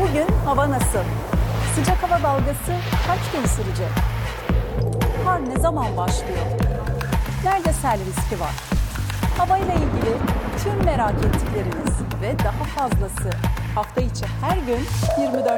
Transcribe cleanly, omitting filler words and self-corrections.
Bugün hava nasıl? Sıcak hava dalgası kaç gün sürecek? Kar ne zaman başlıyor? Nerede sel riski var? Havayla ilgili tüm merak ettikleriniz ve daha fazlası hafta içi her gün 24